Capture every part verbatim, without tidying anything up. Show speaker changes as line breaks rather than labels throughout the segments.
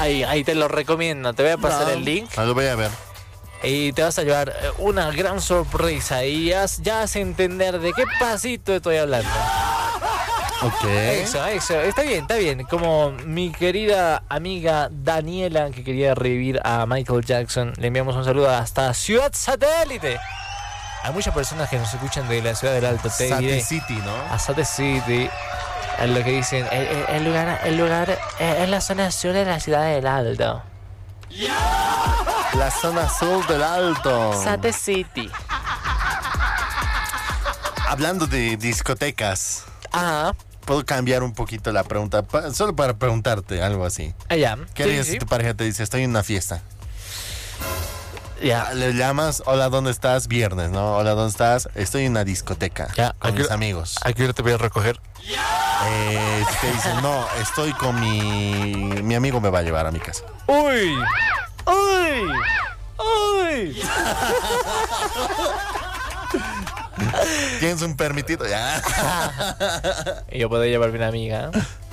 Ahí, ahí te lo recomiendo. Te voy a pasar
No,
el link.
Lo voy a ver.
Y te vas a llevar una gran sorpresa. Y ya, ya vas a entender de qué pasito estoy hablando.
Ok.
Eso, eso. Está bien, está bien. Como mi querida amiga Daniela, que quería revivir a Michael Jackson, le enviamos un saludo hasta Ciudad Satélite. Hay muchas personas que nos escuchan de la Ciudad del Alto. Te
Sate
diré.
City, ¿no?
A Sate City. Es lo que dicen. El, el- el lugar, el lugar eh, es la zona sur de la Ciudad del Alto.
La zona sur del Alto.
Sate City.
Hablando de discotecas,
Ah,
puedo cambiar un poquito la pregunta, pa- solo para preguntarte algo así.
allá.
¿Qué
Sí,
harías
sí.
si tu pareja te dice, estoy en una fiesta?
Ya.
Le llamas, hola, ¿dónde estás? Viernes, ¿no? Hola, ¿dónde estás? Estoy en una discoteca
Ya,
con
¿a
mis
qué-
amigos.
¿A qué hora te voy a recoger?
Eh, te dicen, no, estoy con mi... Mi amigo me va a llevar a mi casa.
¡Uy! ¡Uy! ¡Uy!
¿Tienes un permitido? Ya.
Y yo puedo llevarme una amiga.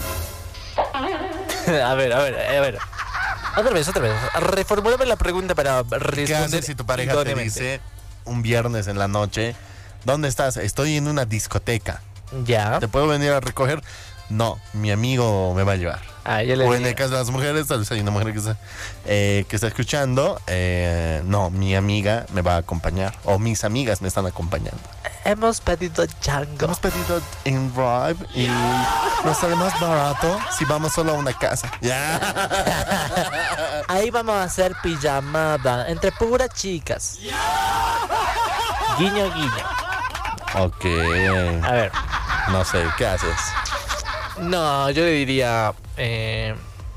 A ver, a ver, a ver. Otra vez, otra vez. Reformulame la pregunta para responder.
¿Qué haces si tu pareja te
idóneamente.
dice un viernes en la noche, ¿dónde estás? Estoy en una discoteca.
Ya.
¿Te puedo venir a recoger? No, mi amigo me va a llevar.
Ah, yo le
O en
diría-
el caso de las mujeres, tal vez hay una mujer que está, eh, que está escuchando. eh, no, mi amiga me va a acompañar. O mis amigas me están acompañando.
Hemos pedido Django.
Hemos pedido en Drive y nos sale más barato si vamos solo a una casa. Ya.
Ahí vamos a hacer pijamada entre puras chicas. Guiño, guiño.
Ok.
A ver.
No sé, ¿qué haces?
No, yo le diría. Eh...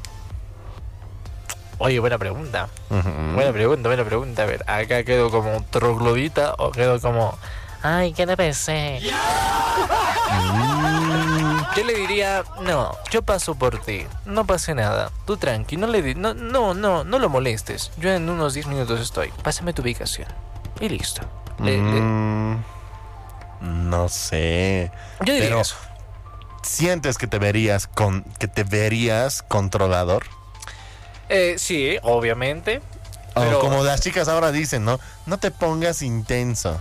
Oye, buena pregunta.
Ujú.
Buena pregunta, buena pregunta. A ver, acá quedo como troglodita o quedo como. Ay, ¿qué te pensé?
Mm,
Yo le diría, no, yo paso por ti, no pase nada, tú tranqui, no le di- no, no, no, no lo molestes, yo en unos diez minutos estoy, pásame tu ubicación y listo. Le- le-
mm, no sé.
yo diría
pero-
eso.
¿Sientes que te verías con que te verías controlador?
Eh, sí, obviamente.
O
Pero-
como las chicas ahora dicen, ¿no? No te pongas intenso.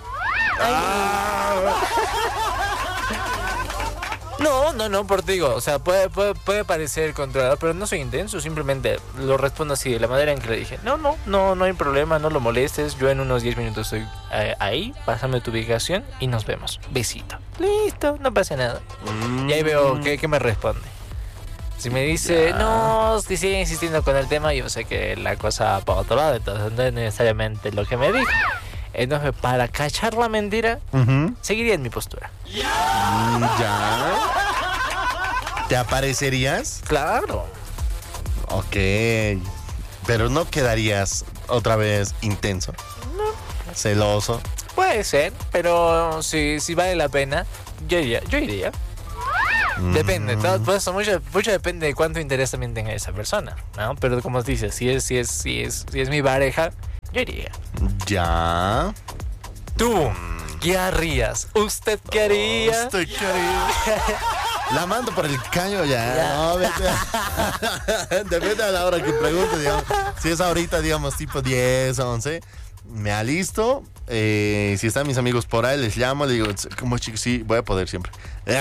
No, no, no, por ti digo, o sea, puede, puede, puede parecer controlador, pero no soy intenso, simplemente lo respondo así, de la manera en que le dije, no, no, no, no hay problema, no lo molestes, yo en unos diez minutos estoy eh, ahí, pásame tu ubicación y nos vemos, besito. Listo, no pasa nada. Y ahí veo qué, qué me responde. Si me dice,
Ya.
no, si sigue insistiendo con el tema, yo sé que la cosa va para otro lado, entonces no es necesariamente lo que me dijo. Entonces, para cachar la mentira,
Ujú.
seguiría en mi postura.
Mm, ya. ¿Te aparecerías?
Claro.
Ok. Pero no quedarías otra vez intenso. Celoso.
Puede ser, pero si, si vale la pena, yo iría. Yo iría. Depende,
Mm,
todo, todo eso mucho, mucho depende de cuánto interés también tenga esa persona, ¿no? Pero como dices, si es, si es, si es, si es mi pareja, yo iría.
Ya.
Tú, ¿qué harías? ¿Usted qué haría?
Usted qué haría. La mando por el caño ya.
Ya.
No, vete. Depende de la hora que pregunte, digamos. Si es ahorita, digamos, tipo diez, once, me alisto. Eh, si están mis amigos por ahí, les llamo, les digo, como chicos, sí, voy a poder siempre.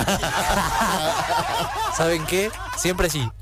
¿Saben qué? Siempre sí.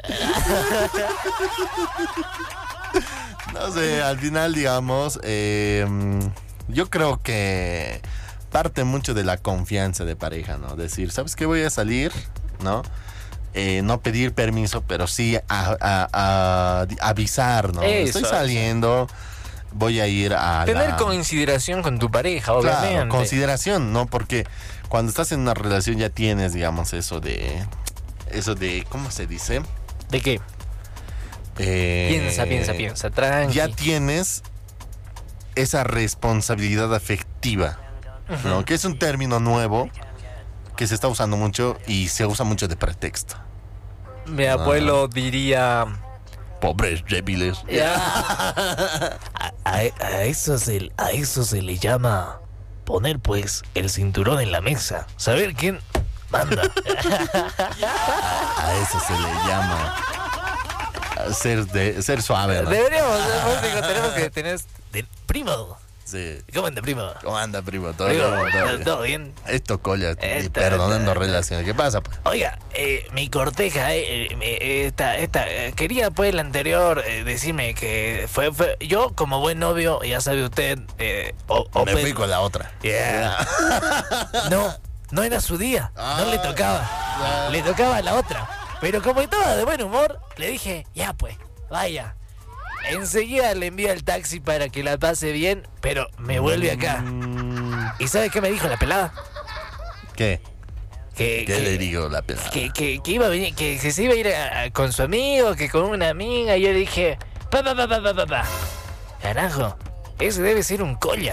No sé, al final, digamos, eh, yo creo que parte mucho de la confianza de pareja, ¿no? Decir, ¿sabes qué? Voy a salir, ¿no? Eh, no pedir permiso, pero sí a, a- a- a avisar, ¿no?
Eso,
Estoy saliendo, voy a ir a
Tener
la...
consideración con tu pareja,
Claro,
obviamente.
consideración, ¿no? Porque cuando estás en una relación ya tienes, digamos, eso de... Eso de, ¿cómo se dice?
¿De qué?
Eh,
Piensa, piensa, piensa. Tranqui.
Ya tienes esa responsabilidad afectiva, ¿no? Que es un término nuevo que se está usando mucho y se usa mucho de pretexto.
Mi abuelo diría...
Pobres débiles.
Ya. A, a- a eso se, a eso se le llama poner pues el cinturón en la mesa. Saber quién manda.
A eso se le llama ser, de, ser suave, ¿no?
Deberíamos, pues, digo, tenemos que tener... de- primo,
Sí.
¿cómo anda, primo?
¿Cómo anda, primo? ¿Todo
Primo,
bien? ¿Todo bien?
¿todo bien?
Esto, colla,
Esto,
perdonando
esto,
relaciones. ¿Qué pasa, pues?
Oiga, eh, mi corteja, eh, eh, esta, esta, eh, quería pues el anterior eh, decirme que fue, fue, yo como buen novio, ya sabe usted, eh, o, o
Me
pues-
fui con la otra.
Yeah. No, no era su día, no le tocaba,
Ah,
le tocaba a la otra. Pero como estaba de buen humor, le dije, ya pues, vaya. Enseguida le envío el taxi para que la pase bien, pero me vuelve acá.
Mm,
¿Y sabe qué me dijo la pelada?
¿Qué?
Que,
¿Qué
que-
le digo la pelada?
que, que, que iba a venir, que, que se iba a ir a- a- con su amigo, que con una amiga. Y yo le dije, pa, pa, pa, pa, pa, pa, pa. Carajo, ese debe ser un colla.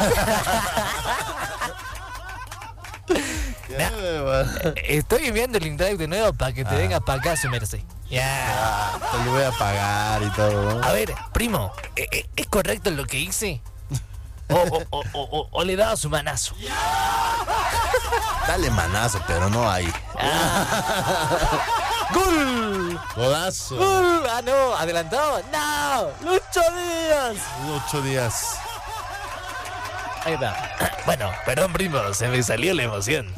¿Qué, man?
Estoy enviando el link de nuevo para que te
Ah.
vengas para acá, su merced. Ya.
Ah, te lo voy a pagar y todo, ¿no?
A ver, primo, ¿e- e- ¿es correcto lo que hice? O, o, o, o, o- o le daba su manazo.
Dale manazo, pero no ahí.
¡Gol!
Golazo.
¡Gol! Ah, no, adelantado. ¡No! ¡Lucho Díaz!
Ocho días.
Ahí está. Bueno, perdón, primo, se me salió la emoción.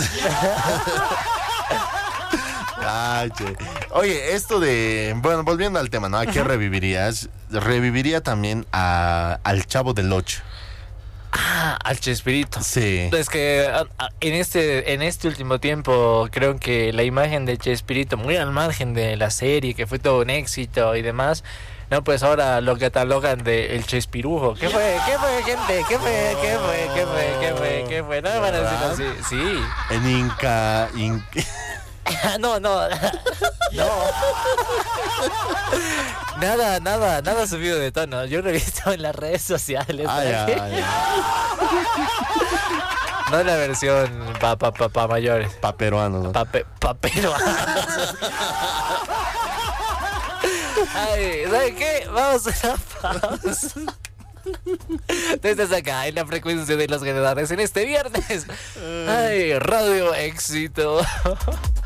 Ay, che. Oye, esto de... Bueno, volviendo al tema, ¿no? ¿A qué revivirías? Reviviría también a, al Chavo del Ocho.
Ah, al Chespirito.
Sí.
Es que a- a- en este en este último tiempo creo que la imagen de Chespirito, muy al margen de la serie, que fue todo un éxito y demás, no, pues ahora lo catalogan de el Chespirujo. ¿Qué fue? ¿Qué fue, gente? ¿Qué fue? ¿Qué fue? ¿Qué fue? ¿Qué fue? ¿Qué fue? No me van a decir así. Sí.
En Inca... Inca...
No, no. No. Nada, nada, nada subido de tono. Yo lo he visto en las redes sociales.
Ah, ya, ya.
No la versión pa, pa, pa, pa mayores.
Pa' peruano, ¿no?
Pa, pe- pa peruanos. Ay, ¿sabes qué? Vamos a una pausa. Tú estás acá en la frecuencia de los generadores en este viernes. Ay, Radio Éxito.